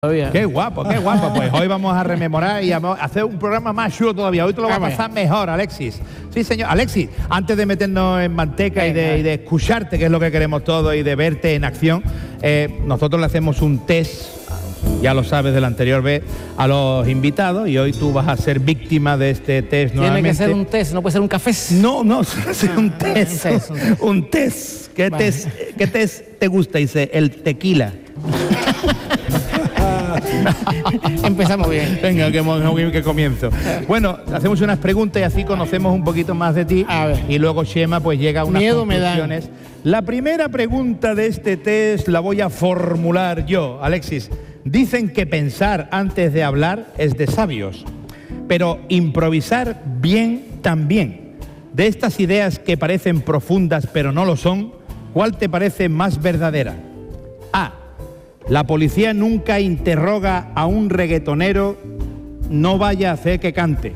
Qué guapo, qué guapo. Pues hoy vamos a rememorar y a hacer un programa más chulo todavía. Hoy te lo va a pasar mejor, Alexis. Sí, señor. Alexis, antes de meternos en manteca y de escucharte, que es lo que queremos todos, y de verte en acción, nosotros le hacemos un test, ya lo sabes de la anterior vez, a los invitados, y hoy tú vas a ser víctima de este test nuevamente. Tiene que ser un test, no puede ser un café. No, un test. Un test. ¿Qué test te gusta? Dice, el tequila. Empezamos bien. Venga, que comienzo. Bueno, hacemos unas preguntas y así conocemos un poquito más de ti. A ver. Y luego Chema pues llega a unas conclusiones. La primera pregunta de este test la voy a formular yo, Alexis. Dicen que pensar antes de hablar es de sabios, pero improvisar bien también. De estas ideas que parecen profundas pero no lo son, ¿cuál te parece más verdadera? A. La policía nunca interroga a un reggaetonero, no vaya a hacer que cante.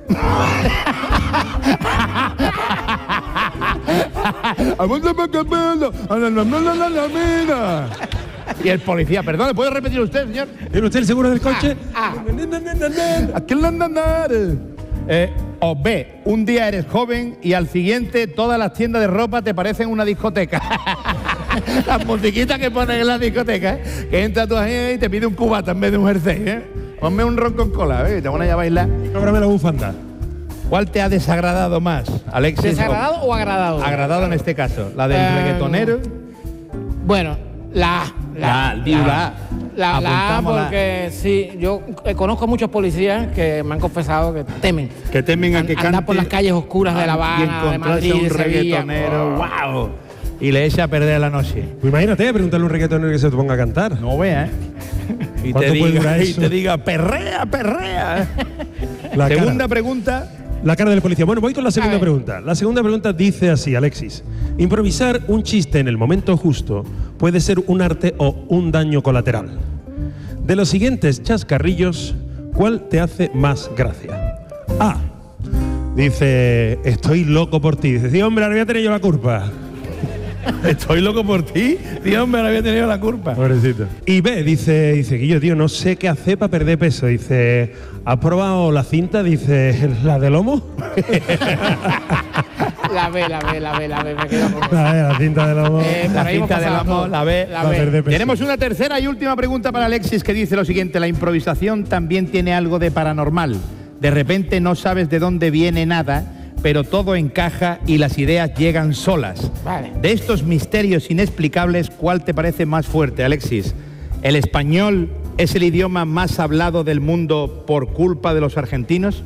Y el policía, perdón, ¿le puede repetir usted, señor? ¿Tiene usted el seguro del coche? O B, un día eres joven y al siguiente todas las tiendas de ropa te parecen una discoteca. Las musiquitas que ponen en la discoteca, que entra tú ahí y te pide un cubata en vez de un jersey, Ponme un ron con cola, te pones a bailar. Cóbrame la bufanda. ¿Cuál te ha desagradado más, Alexis? ¿Desagradado o agradado? Agradado en este caso. ¿La del reggaetonero? Bueno, la A, porque sí, yo conozco muchos policías que me han confesado que temen. Que temen a que cante. Andar por las calles oscuras de La Habana, de Madrid, un de Sevilla. reggaetonero, wow. Y le echa a perder la noche. Pues imagínate, preguntarle a un reggaetonero que se te ponga a cantar. No vea, Y te diga, perrea, perrea. La segunda pregunta. La cara del policía. Bueno, voy con la segunda pregunta. La segunda pregunta dice así, Alexis. Improvisar un chiste en el momento justo puede ser un arte o un daño colateral. De los siguientes chascarrillos, ¿cuál te hace más gracia? A. Dice, estoy loco por ti. Dice, sí, hombre, ahora voy a tener yo la culpa. Estoy loco por ti. Tío, hombre, ahora había tenido la culpa. Pobrecito. Y B, dice Guillo, tío, no sé qué hacer para perder peso. Dice, ¿has probado la cinta? Dice, ¿la de lomo? La B, me quedo con eso. La cinta de lomo. La cinta de lomo, la B. Tenemos una tercera y última pregunta para Alexis que dice lo siguiente. La improvisación también tiene algo de paranormal. De repente no sabes de dónde viene nada, pero todo encaja y las ideas llegan solas. Vale. De estos misterios inexplicables, ¿cuál te parece más fuerte, Alexis? ¿El español es el idioma más hablado del mundo por culpa de los argentinos?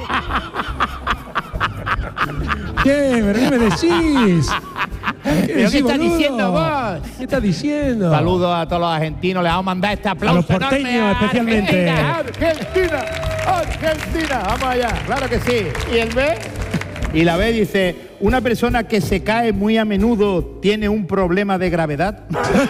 ¿Qué? ¿Pero qué me decís? ¿Pero qué estás diciendo vos? ¿Qué estás diciendo? Saludos a todos los argentinos, les vamos a mandar este aplauso. A los porteños, especialmente. Argentina, vamos allá, claro que sí. ¿Y el B? Y la B dice, ¿una persona que se cae muy a menudo tiene un problema de gravedad?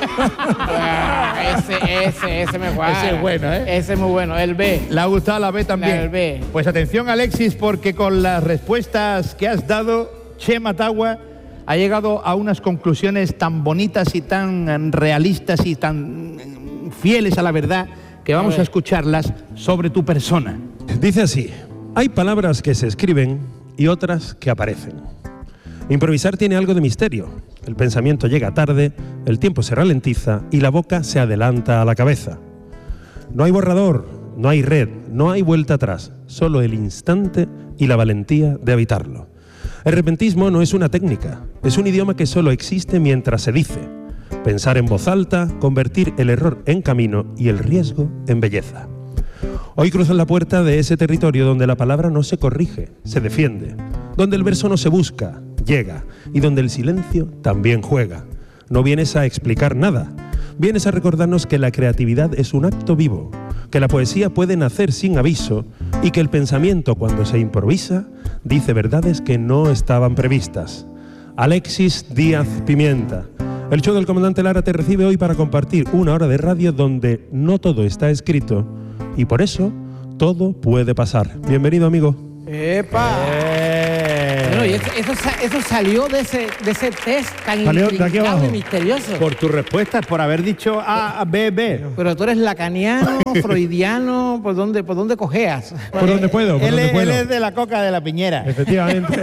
Ese me fue. Ese es bueno, Ese es muy bueno. El B. ¿Le ha gustado la B también? El B. Pues atención, Alexis, porque con las respuestas que has dado, Chema Tagua ha llegado a unas conclusiones tan bonitas y tan realistas y tan fieles a la verdad que vamos a escucharlas sobre tu persona. Dice así, hay palabras que se escriben y otras que aparecen. Improvisar tiene algo de misterio. El pensamiento llega tarde, el tiempo se ralentiza y la boca se adelanta a la cabeza. No hay borrador, no hay red, no hay vuelta atrás, solo el instante y la valentía de habitarlo. El repentismo no es una técnica, es un idioma que solo existe mientras se dice. Pensar en voz alta, convertir el error en camino y el riesgo en belleza. Hoy cruzan la puerta de ese territorio donde la palabra no se corrige, se defiende, donde el verso no se busca, llega, y donde el silencio también juega. No vienes a explicar nada, vienes a recordarnos que la creatividad es un acto vivo, que la poesía puede nacer sin aviso y que el pensamiento, cuando se improvisa, dice verdades que no estaban previstas. Alexis Díaz Pimienta. El show del Comandante Lara te recibe hoy para compartir una hora de radio donde no todo está escrito y por eso todo puede pasar. Bienvenido, amigo. ¡Epa! Bueno, Bueno, y eso salió de ese test tan intrincado y misterioso. Por tus respuestas, por haber dicho A, B, B. Pero tú eres lacaniano, freudiano, ¿por dónde cojeas? Por donde puedo, Él es de la coca de la piñera. Efectivamente.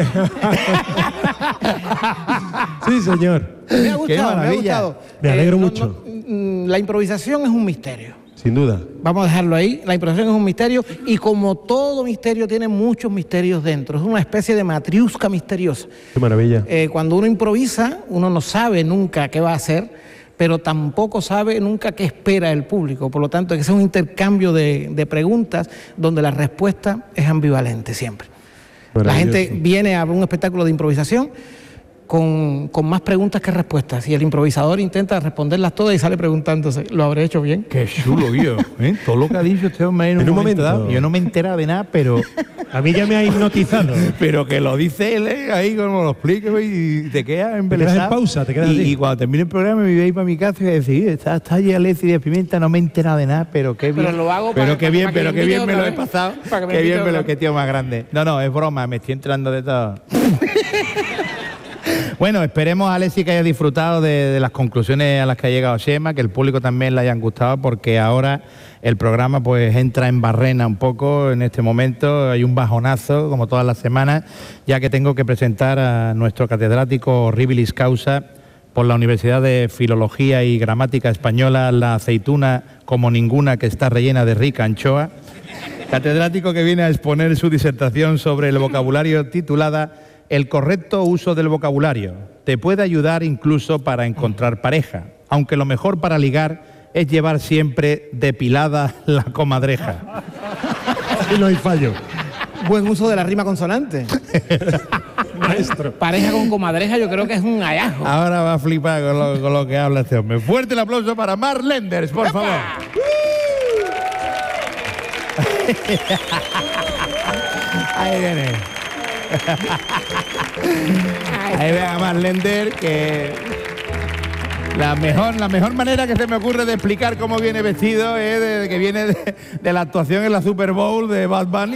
Sí, señor. Me ha gustado, me ha gustado. Me alegro mucho. La improvisación es un misterio. Sin duda. Vamos a dejarlo ahí. La improvisación es un misterio y como todo misterio tiene muchos misterios dentro. Es una especie de matriusca misteriosa. Qué maravilla. Cuando uno improvisa, uno no sabe nunca qué va a hacer, pero tampoco sabe nunca qué espera el público. Por lo tanto, es un intercambio de preguntas donde la respuesta es ambivalente siempre. La gente viene a un espectáculo de improvisación con más preguntas que respuestas. Y el improvisador intenta responderlas todas y sale preguntándose, ¿lo habré hecho bien? Qué chulo, tío. Todo lo que ha dicho este hombre en un momento dado, yo no me he enterado de nada, pero... A mí ya me ha hipnotizado. Pero que lo dice él, ahí como lo explica, y te quedas embelesado. Te quedas en pausa, te quedas así. Y cuando termine el programa me voy a ir para mi casa y voy a decir, está allí Alexis de Pimienta, no me he enterado de nada, pero qué bien. Pero lo hago pero qué bien me lo he vez. pasado. Qué bien me lo qué tío más grande. No, es broma, me estoy enterando de todo. Bueno, esperemos, Alexis, que haya disfrutado de las conclusiones a las que ha llegado Chema, que el público también le hayan gustado, porque ahora el programa pues entra en barrena un poco en este momento. Hay un bajonazo, como todas las semanas, ya que tengo que presentar a nuestro catedrático Horribilis Causa por la Universidad de Filología y Gramática Española, la aceituna como ninguna, que está rellena de rica anchoa. Catedrático que viene a exponer su disertación sobre el vocabulario titulada El correcto uso del vocabulario. Te puede ayudar incluso para encontrar pareja, aunque lo mejor para ligar es llevar siempre depilada la comadreja. Y no hay fallo. Buen uso de la rima consonante. Maestro. Pareja con comadreja yo creo que es un hallazgo. Ahora va a flipar con lo que habla este hombre. Fuerte el aplauso para Marc Lenders, por favor. Ahí viene. Ahí ven a Marc Lenders, que la mejor manera que se me ocurre de explicar cómo viene vestido es de que viene de la actuación en la Super Bowl de Bad Bunny.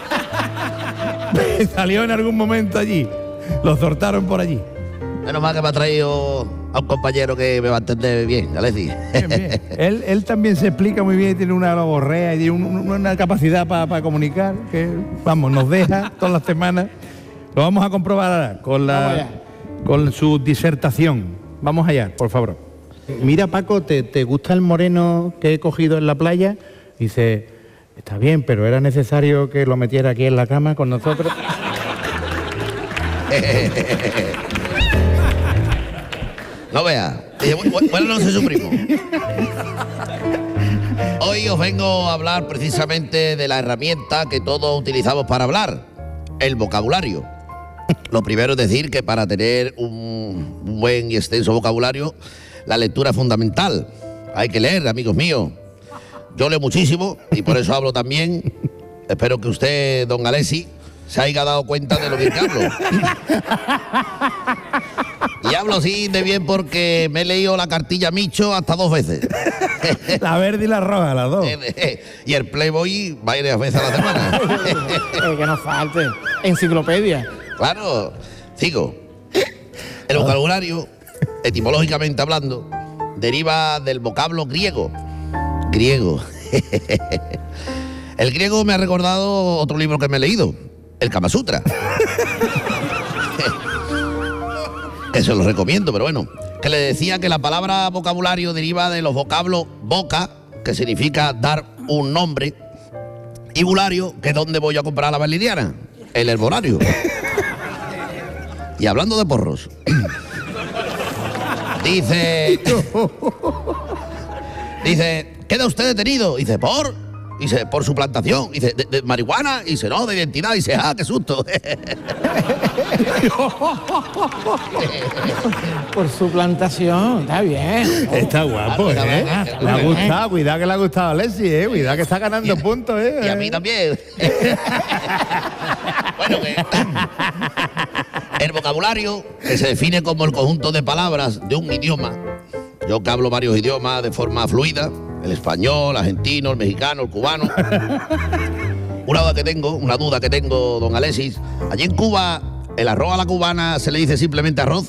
Salió en algún momento allí. Lo sortaron por allí. Menos mal que me ha traído a un compañero que me va a entender bien, Alexis. Bien. Él también se explica muy bien, tiene una logorrea y tiene una capacidad para comunicar que, vamos, nos deja todas las semanas. Lo vamos a comprobar ahora con su disertación. Vamos allá, por favor. Mira, Paco, ¿te gusta el moreno que he cogido en la playa? Dice, está bien, pero era necesario que lo metiera aquí en la cama con nosotros. No vea. Bueno, no soy su primo. Hoy os vengo a hablar precisamente de la herramienta que todos utilizamos para hablar, el vocabulario. Lo primero es decir que para tener un buen y extenso vocabulario, la lectura es fundamental. Hay que leer, amigos míos. Yo leo muchísimo y por eso hablo también. Espero que usted, don Alexis, se haya dado cuenta de lo bien que hablo. Y hablo así de bien porque me he leído la cartilla Micho hasta 2 veces. La verde y la roja, las dos. Y el Playboy varias veces a la semana. Que no falte. Enciclopedia. Claro, sigo. El vocabulario, etimológicamente hablando, deriva del vocablo griego. Griego. El griego me ha recordado otro libro que me he leído, el Kama Sutra. Eso lo recomiendo, pero bueno. Que le decía que la palabra vocabulario deriva de los vocablos boca, que significa dar un nombre, y bulario, que es donde voy a comprar la valeriana, el herbolario. Y hablando de porros, dice, ¿queda usted detenido? Dice, ¿por? Dice, por su plantación. Dice, ¿de marihuana? Dice, no, de identidad. Dice, ¡ah, qué susto! Por su plantación, está bien. Está guapo, Claro, ¿eh? claro, Le ha gustado, cuidado que le ha gustado a Alexis, ¿eh? Cuidado que está ganando puntos, ¿eh? Y a mí también. Bueno, el vocabulario, que se define como el conjunto de palabras de un idioma. Yo que hablo varios idiomas de forma fluida, el español, el argentino, el mexicano, el cubano. Una duda que tengo, don Alexis, allí en Cuba ¿El arroz a la cubana se le dice simplemente arroz?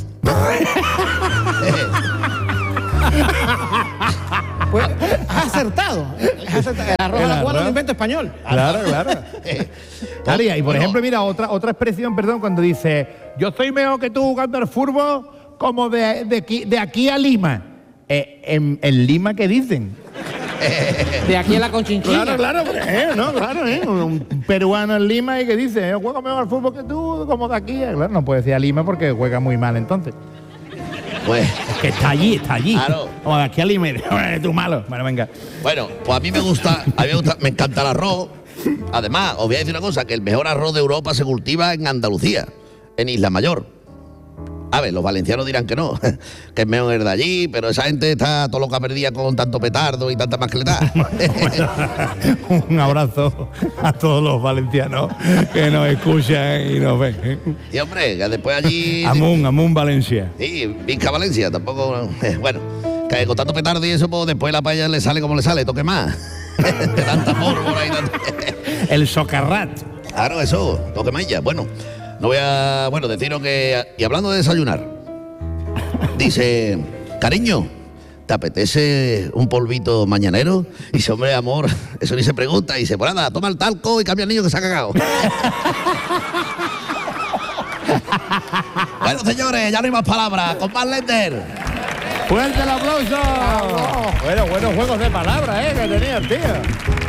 Pues has acertado. El arroz a la cubana lo invento español. Claro. Claro, y por ejemplo, mira, otra expresión, perdón, cuando dice, yo soy mejor que tú jugando al fútbol como de aquí a Lima. En Lima, ¿qué dicen? De aquí a la Conchinchina. Claro, un peruano en Lima y que dice, yo juego mejor al fútbol que tú, como de aquí. Claro, no puede decir a Lima porque juega muy mal entonces. Pues es que está allí. Claro. Como de aquí a Lima, tú malo. Bueno, venga. Bueno, pues a mí me gusta, me encanta el arroz. Además, os voy a decir una cosa, que el mejor arroz de Europa se cultiva en Andalucía, en Isla Mayor. A ver, los valencianos dirán que no, que es mejor el de allí, pero esa gente está todo loca perdida con tanto petardo y tanta mascletá. Un abrazo a todos los valencianos que nos escuchan y nos ven. Y hombre, que después allí... Amun, Valencia. Sí, Vinca Valencia, tampoco... Bueno, que con tanto petardo y eso, pues después la paella le sale como le sale, toque más. De tanta pólvora y tanto... El socarrat. Claro, eso, toque más ya. Bueno... No voy a, deciros que... Y hablando de desayunar, dice, cariño, ¿te apetece un polvito mañanero? Y dice, hombre, amor, eso ni se pregunta. Y dice, pues nada, toma el talco y cambia al niño que se ha cagado. Bueno, señores, ya no hay más palabras. Con más Lender. ¡Fuerte el aplauso! Bueno, buenos juegos de palabras, que tenía el tío.